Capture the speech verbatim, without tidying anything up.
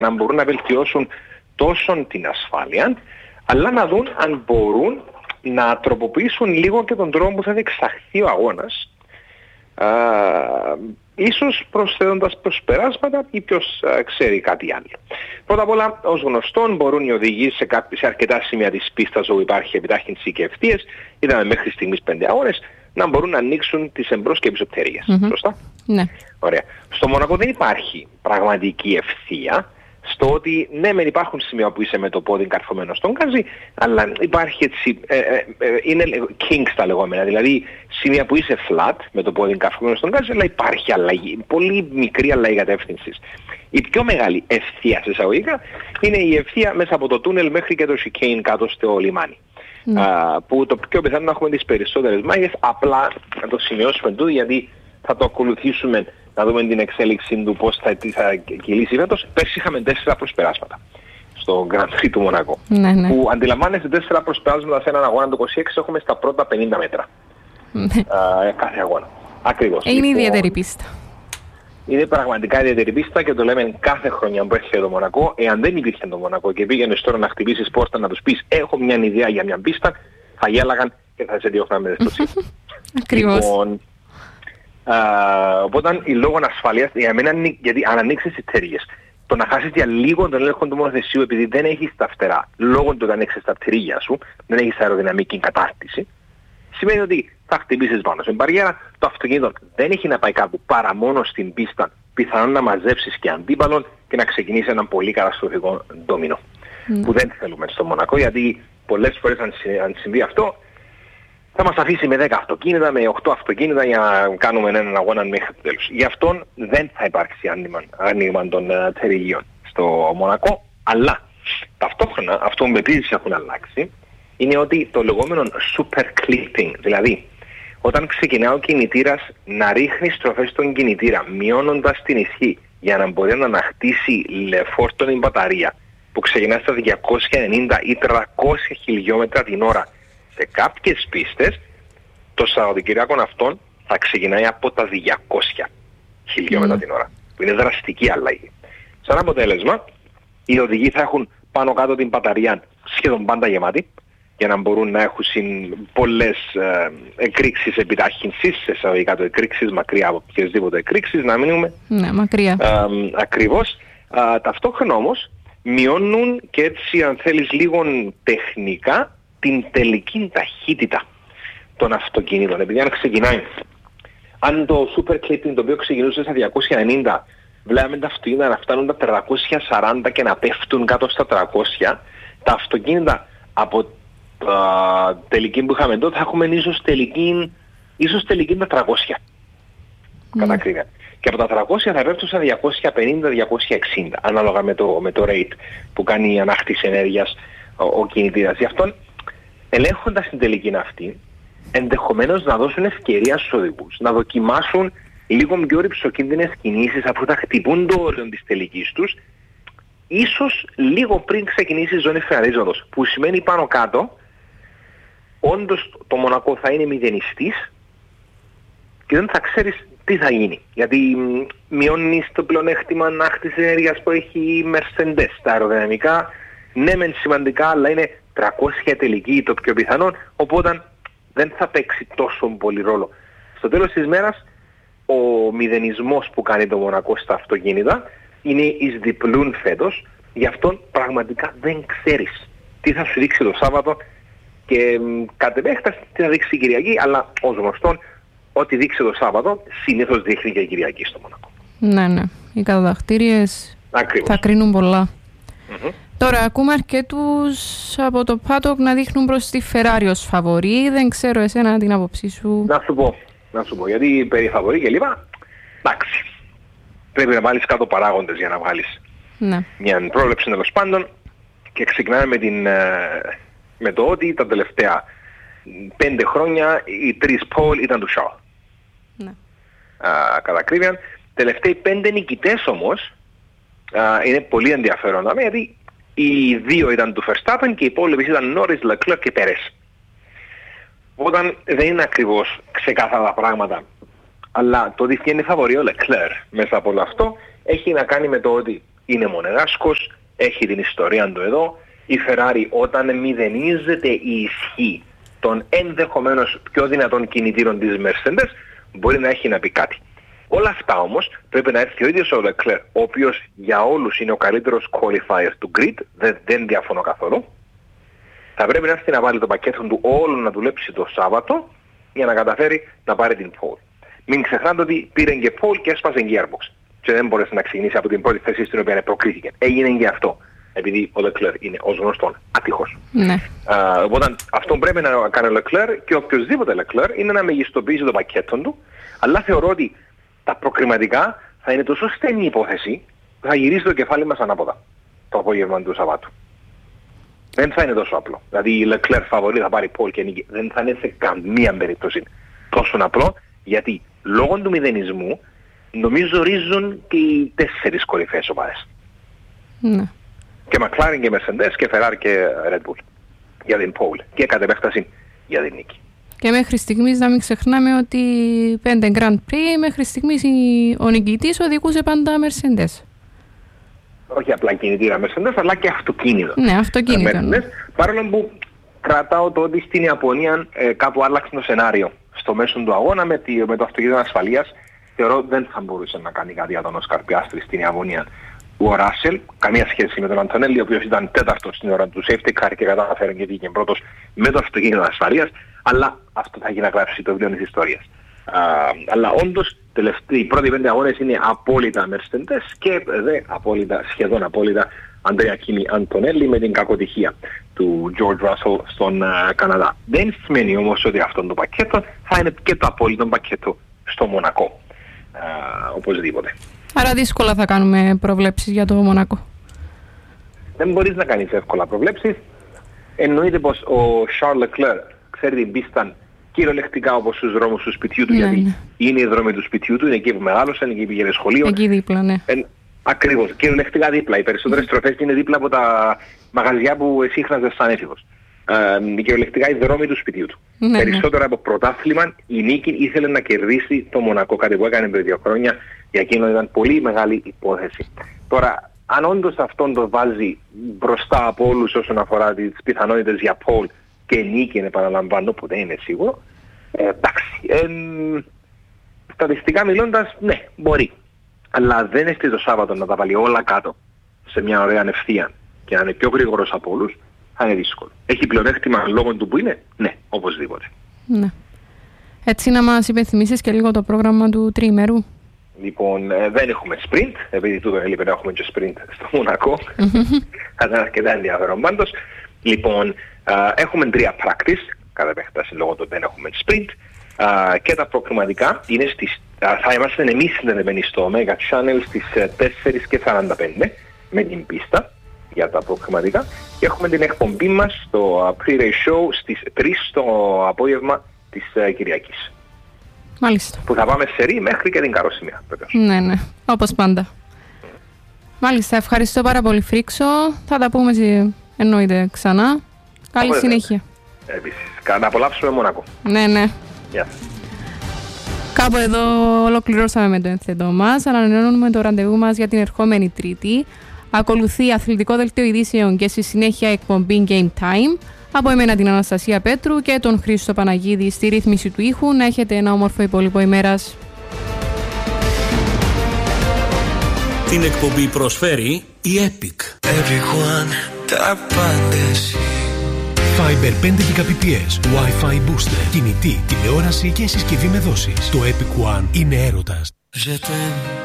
να μπορούν να βελτιώσουν τόσο την ασφάλεια, αλλά να δουν αν μπορούν να τροποποιήσουν λίγο και τον τρόπο που θα διεξαχθεί ο αγώνας, α, ίσως προσθέτοντας προσπεράσματα ή ποιος α, ξέρει κάτι άλλο. Πρώτα απ' όλα, ως γνωστόν, μπορούν οι οδηγοί σε, κάποιες, σε αρκετά σημεία της πίστας όπου υπάρχει επιτάχυνση και ευθείες, είδαμε μέχρι στιγμής πέντε αγώνες, να μπορούν να ανοίξουν τις εμπρός και πίσω πτέρυγες. Mm-hmm. Σωστά? Ναι. Ωραία. Στο Μονακό δεν υπάρχει πραγματική ευθεία, στο ότι ναι μεν υπάρχουν σημεία που είσαι με το πόδι καρφωμένο στον γκάζι, αλλά υπάρχει έτσι, ε, ε, ε, είναι kinks τα λεγόμενα, δηλαδή σημεία που είσαι flat με το πόδι καρφωμένο στον γκάζι, αλλά υπάρχει αλλαγή, πολύ μικρή αλλαγή κατεύθυνσης. Η πιο μεγάλη ευθεία σε εισαγωγικά είναι η ευθεία μέσα από το τούνελ μέχρι και το chicane κάτω στο λιμάνι. Mm. Α, που το πιο πιθανό να έχουμε τις περισσότερες μάχες, απλά να το σημειώσουμε τούτο γιατί θα το ακολουθήσουμε να δούμε την εξέλιξη του πώς θα, θα κυλήσει φέτος. Πέρσι είχαμε τέσσερα προσπεράσματα στο Grand Prix του Μονακό. Ναι, ναι. Που αντιλαμβάνεστε τέσσερα προσπεράσματα σε έναν αγώνα του είκοσι έξι έχουμε στα πρώτα πενήντα μέτρα. Ναι. Α, κάθε αγώνα. Ακριβώς. Είναι λοιπόν ιδιαίτερη πίστα. Είναι πραγματικά ιδιαίτερη πίστα και το λέμε κάθε χρονιά που έρχεται το Μονακό. Εάν δεν υπήρχε το Μονακό και πήγαινες τώρα να χτυπήσεις πόρτα να τους πεις έχω μια ιδέα για μια πίστα, θα γέλαγαν και θα σε διώχναμε στο σύστημα. Ακριβώς. Λοιπόν, Uh, οπότε οι λόγων ασφαλείας, για μένα, γιατί αν ανοίξεις τις πτέρυγες, το να χάσεις για λίγο τον έλεγχο του μονοθεσίου επειδή δεν έχεις τα φτερά, λόγω του ότι ανοίξεις τα πτέρυγια σου, δεν έχεις αεροδυναμική κατάρτιση, σημαίνει ότι θα χτυπήσεις πάνω στην μπαριέρα, το αυτοκίνητο δεν έχει να πάει κάπου παρά μόνο στην πίστα, πιθανόν να μαζέψεις και αντίπαλον και να ξεκινήσει έναν πολύ καταστροφικό ντόμινο. Mm. Που δεν θέλουμε στο Μονακό, γιατί πολλές φορές αν, αν συμβεί αυτό, θα μας αφήσει με δέκα αυτοκίνητα, με οκτώ αυτοκίνητα για να κάνουμε έναν αγώνα μέχρι το τέλος. Γι' αυτό δεν θα υπάρξει άνοιγμα, άνοιγμα των uh, πτέρυγιων στο Μονακό, αλλά ταυτόχρονα αυτό που επίσης έχουν αλλάξει είναι ότι το λεγόμενο super clipping, δηλαδή όταν ξεκινά ο κινητήρας να ρίχνει στροφές στον κινητήρα μειώνοντας την ισχύ για να μπορεί να ανακτήσει φόρτωνη μπαταρία που ξεκινά στα διακόσια ενενήντα ή τριακόσια χιλιόμετρα την ώρα σε κάποιες πίστες, το Σαββατοκυριακό αυτόν θα ξεκινάει από τα διακόσια χιλιόμετρα mm. την ώρα, που είναι δραστική αλλαγή. Σαν αποτέλεσμα, οι οδηγοί θα έχουν πάνω κάτω την μπαταρία σχεδόν πάντα γεμάτη, για να μπορούν να έχουν πολλές ε, εκρήξεις επιτάχυνσης, σε εισαγωγικά το εκρήξεις, μακριά από οποιασδήποτε εκρήξεις, να μείνουμε. Ναι, μακριά. Ε, ακριβώς. Ε, ταυτόχρονα όμως, μειώνουν και έτσι, αν θέλεις, λίγο τεχνικά, την τελική ταχύτητα των αυτοκινήτων. Επειδή αν ξεκινάει, αν το super clipping το οποίο ξεκινούσε στα διακόσια ενενήντα, βλέπουμε τα αυτοκίνητα να φτάνουν τα τριακόσια σαράντα και να πέφτουν κάτω στα τριακόσια, τα αυτοκίνητα από τα uh, τελική που είχαμε τότε θα έχουμε ίσως τελική, ίσως τελική τα τριακόσια. Mm. Κατά ακρίβεια. Και από τα τριακόσια θα πέφτουν στα διακόσια πενήντα με διακόσια εξήντα, ανάλογα με το, με το rate που κάνει η ανάκτηση ενέργειας ο, ο κινητήρας. Γι' αυτό, ελέγχοντας την τελική αυτή, ενδεχομένως να δώσουν ευκαιρία στους οδηγούς, να δοκιμάσουν λίγο πιο ρυψοκίνδυνες κινήσεις αφού θα χτυπούν το όριο της τελικής τους, ίσως λίγο πριν ξεκινήσει η ζώνη φρεναρίσματος, που σημαίνει πάνω κάτω, όντως το Μονακό θα είναι μηδενιστής και δεν θα ξέρεις τι θα γίνει. Γιατί μειώνεις το πλεονέκτημα ανάκτησης ενέργειας που έχει η Mercedes. Τα αεροδυναμικά, ναι μεν σημαντικά, αλλά είναι τριακόσια τελική το πιο πιθανόν, οπότε δεν θα παίξει τόσο πολύ ρόλο. Στο τέλος της μέρας, ο μηδενισμός που κάνει το Μονακό στα αυτοκίνητα είναι εις διπλούν φέτος, γι' αυτό πραγματικά δεν ξέρεις τι θα σου δείξει το Σάββατο και κατ' επέκταση τι θα δείξει η Κυριακή, αλλά ως γνωστόν, ό,τι δείξει το Σάββατο συνήθως δείχνει και η Κυριακή στο Μονακό. Ναι, ναι. Οι κατατακτήριες θα κρίνουν πολλά. Mm-hmm. Τώρα, ακούμε αρκετούς από το Paddock να δείχνουν προς τη Ferrari ως φαβορί. Δεν ξέρω εσένα την άποψή σου. Να σου πω, να σου πω, γιατί περί φαβορί και λοιπά, εντάξει. Πρέπει να βάλεις κάτω παράγοντες για να βγάλεις ναι. μια πρόβλεψη τέλος πάντων και ξεκινάμε με, την, με το ότι τα τελευταία πέντε χρόνια οι τρεις πόλ ήταν του Charles. Ναι. Κατά ακρίβεια. Τελευταίοι πέντε νικητές όμως α, είναι πολύ ενδιαφέρον γιατί οι δύο ήταν του Verstappen και οι υπόλοιποι ήταν Norris, Leclerc και Perez. Όταν δεν είναι ακριβώς ξεκάθαρα τα πράγματα, αλλά το ότι είναι φαβορί ο Leclerc μέσα από όλο αυτό έχει να κάνει με το ότι είναι μονεγάσκος, έχει την ιστορία του εδώ. Η Ferrari όταν μηδενίζεται η ισχύ των ενδεχομένως πιο δυνατών κινητήρων της Mercedes μπορεί να έχει να πει κάτι. Όλα αυτά όμως πρέπει να έρθει ο ίδιος ο Leclerc, ο οποίος για όλους είναι ο καλύτερος qualifier του grid, δεν, δεν διαφωνώ καθόλου. Θα πρέπει να έρθει να βάλει το πακέτο του όλο να δουλέψει το Σάββατο για να καταφέρει να πάρει την pole. Μην ξεχνάτε ότι πήρε και pole και έσπασε gearbox και δεν μπορέσει να ξεκινήσει από την πρώτη θέση στην οποία προκρίθηκε. Έγινε και αυτό, επειδή ο Leclerc είναι ως γνωστόν άτυχος. Ναι. Uh, οπότε αυτό πρέπει να κάνει ο Leclerc και οποιοδήποτε Leclerc είναι να μεγιστοποιήσει το πακέτο του, αλλά θεωρώ ότι τα προκριματικά θα είναι τόσο στενή υπόθεση που θα γυρίσει το κεφάλι μας ανάποδα το απόγευμα του Σαββάτου. Δεν θα είναι τόσο απλό. Δηλαδή η Leclerc φαβορεί θα πάρει pole και νίκη. Δεν θα είναι σε καμία περίπτωση τόσο απλό, γιατί λόγω του μηδενισμού νομίζω ρίζουν και οι τέσσερις κορυφαίες ομάδες. Ναι. Και McLaren και Mercedes και Ferrari και Red Bull για την pole και κατ' επέκταση για την νίκη. Και μέχρι στιγμής να μην ξεχνάμε ότι πέντε Grand Prix μέχρι στιγμής ο νικητής οδηγούσε πάντα Mercedes. Όχι απλά κινητήρα Mercedes, αλλά και αυτοκίνητο. Ναι, αυτοκίνητο. Mercedes, ναι. Παρόλο που κρατάω το ότι στην Ιαπωνία ε, κάπου άλλαξε το σενάριο. Στο μέσο του αγώνα με, τη, με το αυτοκίνητο ασφαλείας, θεωρώ δεν θα μπορούσε να κάνει κάτι για τον Όσκαρ Πιάστρη στην Ιαπωνία. Ο Ράσελ, καμία σχέση με τον Αντωνέλη, ο οποίος ήταν τέταρτος στην ώρα του safety car και κατάφερε και βγήκε πρώτος με το αυτοκίνητο ασφαλείας, αλλά αυτό θα γίνει να γράψει το βιβλίο της ιστορίας. Uh, αλλά όντως οι πρώτοι πέντε αγώνες είναι απόλυτα Mercedes και δε απόλυτα, σχεδόν απόλυτα Αντρέα Κίμι Αντωνέλη με την κακοτυχία του George Russell στον uh, Καναδά. Δεν σημαίνει όμως ότι αυτό το πακέτο θα είναι και το απόλυτο πακέτο στο Μονακό. Uh, οπωσδήποτε. Άρα δύσκολα θα κάνουμε προβλέψεις για το Μονακό. Δεν μπορείς να κάνεις εύκολα προβλέψεις. Εννοείται πως ο Charles Leclerc ξέρει την πίστα κυριολεκτικά όπως στους δρόμους του σπιτιού του, ναι, γιατί ναι. είναι οι δρόμοι του σπιτιού του, είναι εκεί που μεγάλωσε, είναι εκεί που πήγαινε σχολείο. Εκεί δίπλα, ναι. Ε, ακριβώς, κυριολεκτικά δίπλα. Οι περισσότερες στροφές είναι δίπλα από τα μαγαζιά που εσύ ήχναζες σαν έφηβος. Ε, κυριολεκτικά οι δρόμοι του σπιτιού του. Ναι, περισσότερο ναι. από πρωτάθλημα η νίκη ήθελε να κερδίσει το Μονακό, κάτι που έκανε πριν δύο χρόνια, για εκείνο ήταν πολύ μεγάλη υπόθεση. Τώρα, αν όντως αυτόν το βάζει μπροστά από όλους όσον αφορά τις πιθανότητες για πόλ και νίκη, επαναλαμβάνω, που δεν είναι σίγουρο, ε, εντάξει, ε, στατιστικά μιλώντας, ναι, μπορεί. Αλλά δεν είναι το Σάββατο να τα βάλει όλα κάτω σε μια ωραία ευθεία και να είναι πιο γρήγορος από όλους, θα είναι δύσκολο. Έχει πλεονέκτημα λόγω του που είναι, ναι, οπωσδήποτε. Ναι. Έτσι να μας υπενθυμίσεις και λίγο το πρόγραμμα του τριημέρου. Λοιπόν, ε, δεν έχουμε sprint, επειδή τούτο έλειπε να έχουμε και sprint στο Μονακό. Θα ήταν αρκετά ενδιαφέρον πάντως. Λοιπόν, ε, έχουμε τρία practice, κατά επέκταση λόγω του δεν έχουμε sprint. Ε, και τα προκριματικά είναι στις, ε, θα είμαστε εμείς συνδεδεμένοι στο Mega Channel στις τέσσερις και σαράντα πέντε με την πίστα για τα προκριματικά. Και έχουμε την εκπομπή μας στο pre-race show στις τρεις το απόγευμα της uh, Κυριακής. Μάλιστα. Που θα πάμε σε ρί μέχρι και την καροσημεία. Ναι, ναι, όπως πάντα. Mm. Μάλιστα, ευχαριστώ πάρα πολύ Φρίξο. Θα τα πούμε εννοείται ξανά. Καλή Οπότε, συνέχεια. Επίσης, να απολαύσουμε Μονακό. Ναι, ναι. Yeah. Κάπου εδώ ολοκληρώσαμε με το ένθετό μας. Ανανεώνουμε το ραντεβού μας για την ερχόμενη Τρίτη. Ακολουθεί αθλητικό δελτίο ειδήσεων και στη συνέχεια εκπομπή Game Time. Από εμένα την Αναστασία Πέτρου και τον Χρήστο Παναγίδη στη ρύθμιση του ήχου. Να έχετε ένα όμορφο υπόλοιπο ημέρας. Την εκπομπή προσφέρει η Epic. Fiber πέντε Gbps, Wi-Fi booster, κινητή, τηλεόραση και συσκευή με δόσεις. Το Epic One είναι έρωτας.